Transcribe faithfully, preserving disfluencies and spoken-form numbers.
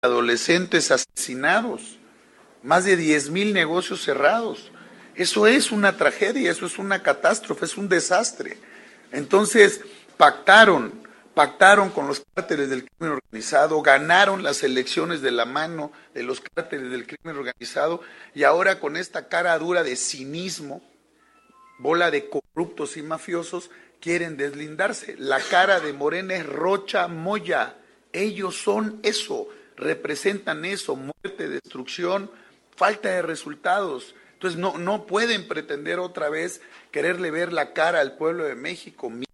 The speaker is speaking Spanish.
adolescentes asesinados, más de diez mil negocios cerrados. Eso es una tragedia, eso es una catástrofe, es un desastre. Entonces, pactaron, pactaron con los cárteles del crimen organizado, ganaron las elecciones de la mano de los cárteles del crimen organizado, y ahora con esta cara dura de cinismo, bola de corruptos y mafiosos, quieren deslindarse. La cara de Morena es Rocha Moya. Ellos son eso, representan eso, muerte, destrucción, falta de resultados. Entonces no, no pueden pretender otra vez quererle ver la cara al pueblo de México.